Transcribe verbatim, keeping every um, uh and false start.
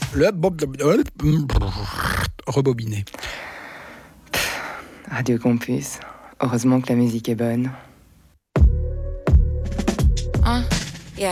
Le rebobiné. Radio Campus. Heureusement que la musique est bonne. Un.